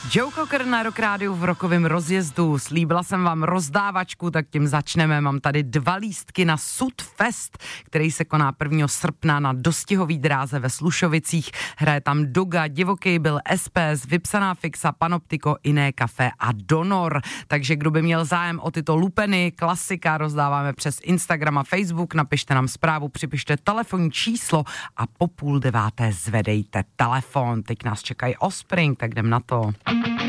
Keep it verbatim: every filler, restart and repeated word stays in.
Joe Cocker na Rock Rádiu v rokovém rozjezdu. Slíbila jsem vám rozdávačku, tak tím začneme. Mám tady dva lístky na Sudfest, který se koná prvního srpna na dostihový dráze ve Slušovicích. Hraje tam Doga, Divoký byl, S P S, Vypsaná fixa, Panoptiko, Iné kafe a Donor. Takže kdo by měl zájem o tyto lupeny, klasika, rozdáváme přes Instagram a Facebook. Napište nám zprávu, připište telefonní číslo a po půl deváté zvedejte telefon. Teď nás čekají Offspring, tak jdem na to.